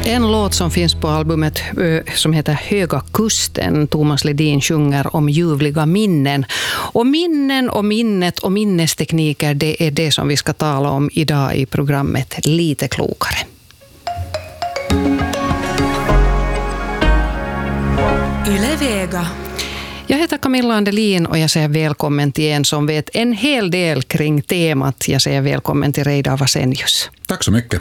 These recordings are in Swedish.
En låt som finns på albumet som heter Höga kusten. Thomas Ledin sjunger om ljuvliga minnen. Och minnen och minnet och minnestekniker, det är det som vi ska tala om idag i programmet Lite klokare. Yle Vega. Jag heter Camilla Andelin och jag säger välkommen till en som vet en hel del kring temat. Jag säger välkommen till Reidar Vasenius. Tack så mycket.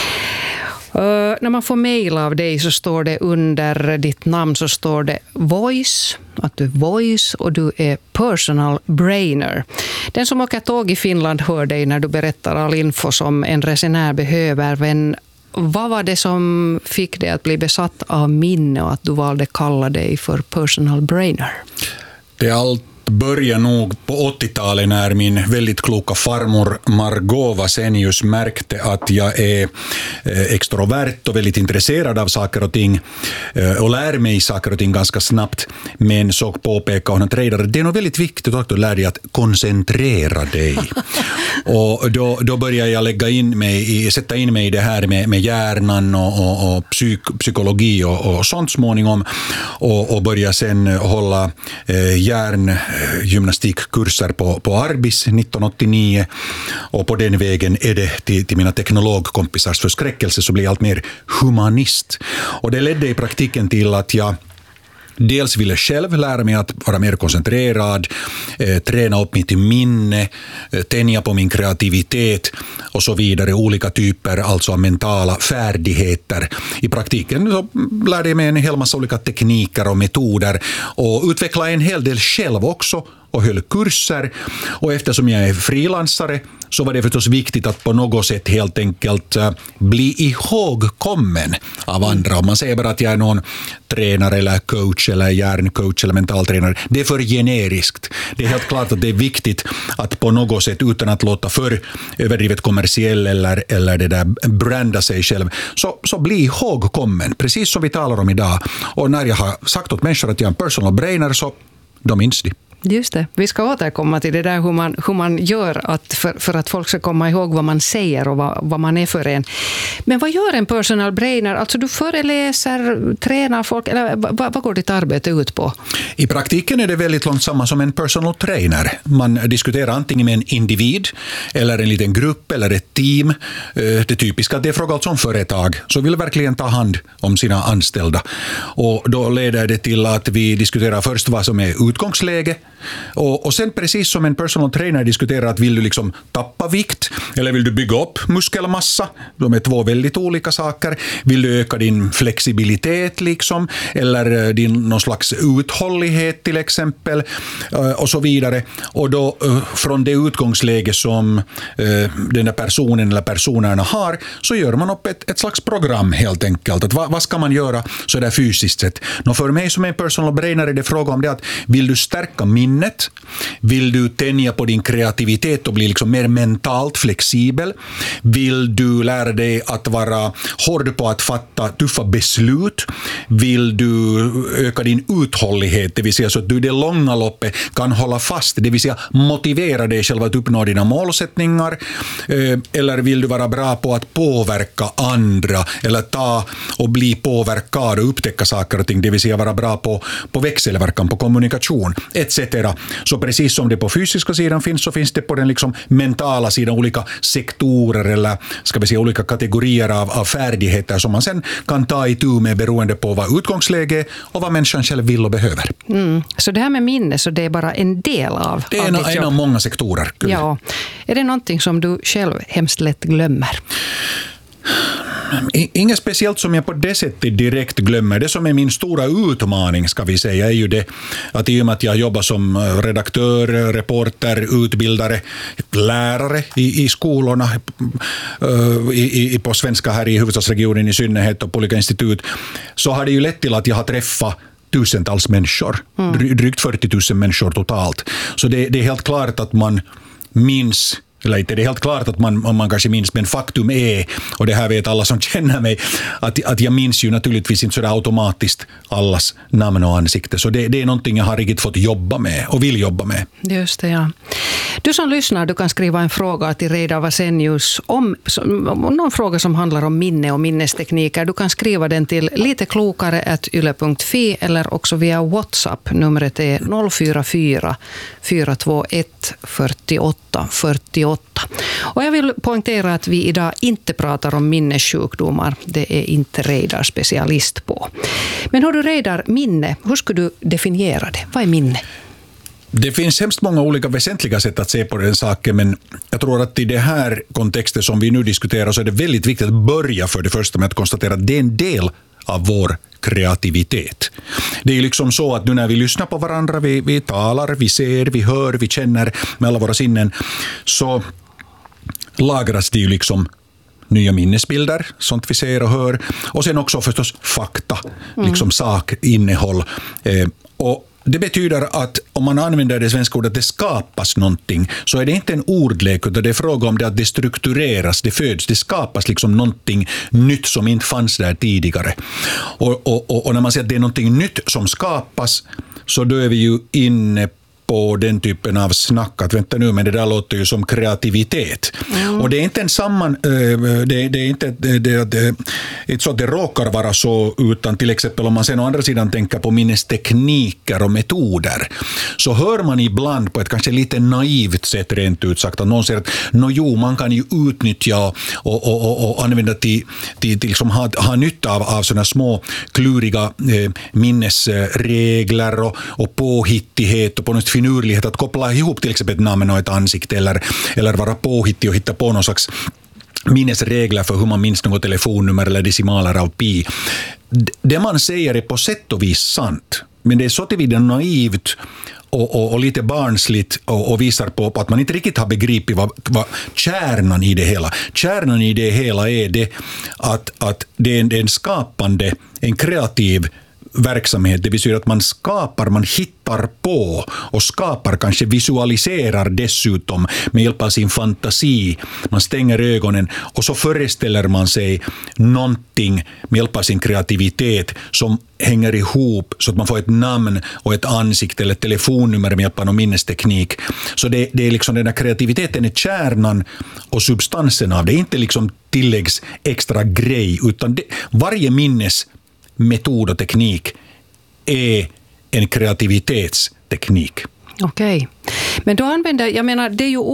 När man får mejl av dig så står det under ditt namn så står det voice, att du är voice och du är personal brainer. Den som åker tåg i Finland hör dig när du berättar all info som en resenär behöver. Men vad var det som fick dig att bli besatt av minne och att du valde kalla dig för personal brainer? Det är allt börjar nog på 80-talet när min väldigt kloka farmor Margot Vasenius märkte att jag är extrovert och väldigt intresserad av saker och ting och lär mig saker och ting ganska snabbt, men så påpekade hon att Reidar, det är nog väldigt viktigt att du lär dig att koncentrera dig. Och då började jag sätta in mig i det här med hjärnan och psykologi och sånt småningom och började sen hålla gymnastikkurser på Arbis 1989 och på den vägen är det till mina teknologkompisars förskräckelse så blir jag allt mer humanist. Och det ledde i praktiken till att jag dels ville själv lära mig att vara mer koncentrerad, träna upp mitt minne, tänja på min kreativitet och så vidare. Olika typer alltså av mentala färdigheter. I praktiken så lärde jag mig en hel massa olika tekniker och metoder och utvecklade en hel del själv också och höll kurser. Och eftersom jag är frilansare så var det förstås viktigt att på något sätt helt enkelt bli ihågkommen av andra. Om man säger bara att jag är någon tränare eller coach eller hjärncoach eller mentaltränare, det är för generiskt. Det är helt klart att det är viktigt att på något sätt utan att låta för överdrivet kommersiell eller det där branda sig själv så bli ihågkommen, precis som vi talar om idag. Och när jag har sagt åt människor att jag är en personal brainer så de minns det. Just det. Vi ska återkomma till det där hur man gör för att folk ska komma ihåg vad man säger och vad man är för en. Men vad gör en personal brainer? Alltså du föreläser, tränar folk eller vad går ditt arbete ut på? I praktiken är det väldigt långt samma som en personal trainer. Man diskuterar antingen med en individ eller en liten grupp eller ett team. Det typiska det är fråga alltså om företag som vill verkligen ta hand om sina anställda. Och då leder det till att vi diskuterar först vad som är utgångsläge. Och sen precis som en personal trainer diskuterar att vill du liksom tappa vikt eller vill du bygga upp muskelmassa, de är två väldigt olika saker. Vill du öka din flexibilitet liksom eller din någon slags uthållighet till exempel och så vidare. Och då från det utgångsläge som den där personen eller personerna har så gör man upp ett slags program helt enkelt. Att vad ska man göra så där fysiskt sett? För mig som en personal brainer är det fråga om det att vill du stärka minnet? Vill du tänja på din kreativitet och bli liksom mer mentalt flexibel? Vill du lära dig att vara hård på att fatta tuffa beslut? Vill du öka din uthållighet, det vill säga så att du i det långa loppet kan hålla fast, det vill säga motivera dig själv att uppnå dina målsättningar? Eller vill du vara bra på att påverka andra eller ta och bli påverkad och upptäcka saker och ting, det vill säga vara bra på växelverkan, på kommunikation, etc. Så precis som det på fysiska sidan finns så finns det på den liksom mentala sidan olika sektorer eller ska vi säga olika kategorier av färdigheter som man sen kan ta itu med beroende på vad utgångsläge och vad människan själv vill och behöver. Så det här med minne så det är bara en del av det är en av många sektorer. Ja. Är det någonting som du själv hemskt lätt glömmer? Inget speciellt som jag på det sättet direkt glömmer. Det som är min stora utmaning ska vi säga är ju det att i och med att jag jobbar som redaktör, reporter, utbildare, lärare i skolorna på svenska här i huvudstadsregionen i synnerhet och på olika institut så har det ju lett till att jag har träffat tusentals människor. Drygt 40 000 människor totalt. Så det är helt klart att man minns Eller inte det är helt klart att man kanske minns, men faktum är, och det här vet alla som känner mig, att jag minns ju naturligtvis inte så där automatiskt allas namn och ansikte. Så det är någonting jag har riktigt fått jobba med och vill jobba med. Just det, ja. Du som lyssnar, du kan skriva en fråga till Reidar Vasenius om någon fråga som handlar om minne och minnestekniker. Du kan skriva den till liteklokare@yle.fi eller också via WhatsApp. Numret är 044 421 48 48. Och jag vill poängtera att vi idag inte pratar om minnessjukdomar. Det är inte Reidar specialist på. Men hör du, Reidar, minne, hur skulle du definiera det? Vad är minne? Det finns hemskt många olika väsentliga sätt att se på den saken, men jag tror att i det här kontexten som vi nu diskuterar så är det väldigt viktigt att börja för det första med att konstatera att det är en del av vår kreativitet. Det är liksom så att nu när vi lyssnar på varandra, vi talar, vi ser, vi hör, vi känner med alla våra sinnen, så lagras det ju liksom nya minnesbilder, sånt vi ser och hör, och sen också förstås fakta, liksom sakinnehåll. Och det betyder att om man använder det svenska ordet att det skapas någonting, så är det inte en ordlek, utan det är fråga om det att det struktureras, det föds, det skapas liksom någonting nytt som inte fanns där tidigare. Och när man säger att det är någonting nytt som skapas, så då är vi ju inne på den typen av snack att vänta nu, men det där låter ju som kreativitet. Och det är inte en det är inte så att det råkar vara så, utan till exempel om man sen å andra sidan tänker på minnestekniker och metoder, så hör man ibland på ett kanske lite naivt sätt rent ut sagt att någon säger att man kan ju utnyttja och använda till liksom ha nytta av sådana små kluriga minnesregler och påhittighet och på något finurlighet att koppla ihop till exempel ett namn och ett ansikte eller vara påhittig och hitta på någon slags minnesregler för hur man minns något telefonnummer eller decimaler av pi. Det man säger är på sätt och vis sant, men det är så tillvida naivt och lite barnsligt och visar på att man inte riktigt har begripit vad kärnan i det hela. Kärnan i det hela är det att det är en skapande, en kreativ verksamhet, det vill säga att man skapar, man hittar på och skapar, kanske visualiserar dessutom med hjälp av sin fantasi. Man stänger ögonen och så föreställer man sig någonting med hjälp av sin kreativitet som hänger ihop så att man får ett namn och ett ansikte eller ett telefonnummer med hjälp av någon minnesteknik. Så det är liksom den här kreativiteten är kärnan och substansen av det. Det är inte liksom tilläggs extra grej, utan varje metod och teknik är en kreativitetsteknik. Okej. Men då använder, jag menar, det är ju